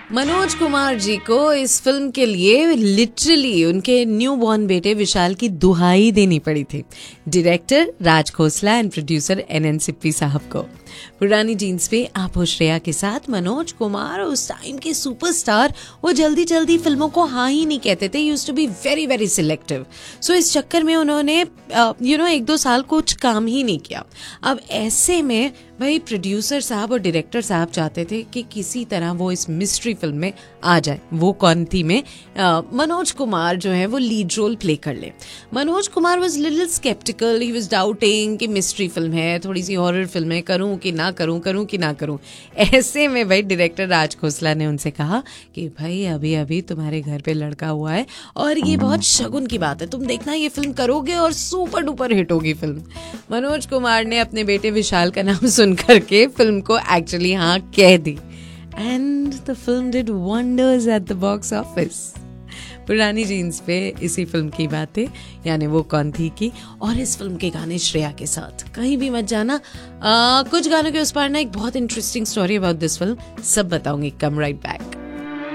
मनोज कुमार जी को इस फिल्म के लिए लिटरली उनके न्यू बॉर्न बेटे विशाल की दुहाई देनी पड़ी थी, director Raj Khosla and producer NN Sippy साहब को। पुरानी जीन्स पे आप हो श्रेया के साथ मनोज कुमार उस टाइम के सुपरस्टार, वो जल्दी जल्दी फिल्मों को हाँ ही नहीं कहते थे, used to be very very selective. सो इस चक्कर में उन्होंने 1-2 साल कुछ काम ही नहीं किया। अब ऐसे में भाई प्रोड्यूसर साहब और डायरेक्टर साहब चाहते थे कि किसी तरह वो इस मिस्ट्री फिल्म में आ जाए। वो कौन थी में मनोज कुमार जो है वो लीड रोल प्ले कर ले। Manoj Kumar was little sceptical, he was doubting कि मिस्ट्री फिल्म है, थोड़ी सी हॉरर फिल्म है, करूं कि ना करूं, करूं कि ना करूं। ऐसे में भाई डायरेक्टर राज खोसला ने उनसे कहा कि भाई अभी अभी तुम्हारे घर पे लड़का हुआ है और ये बहुत शगुन की बात है, तुम देखना ये फिल्म करोगे और सुपर डुपर हिट होगी फिल्म। मनोज कुमार ने अपने बेटे विशाल का नाम सुन करके फिल्म को एक्चुअली हाँ कह दी and the film did wonders at the box office. पुरानी जीन्स पे इसी फिल्म की बातें, यानी वो कौन थी की, और इस फिल्म के गाने श्रेया के साथ। कहीं भी मत जाना, कुछ गानों के उस पार ना एक बहुत interesting story about this film सब बताऊंगी। कम राइट बैक।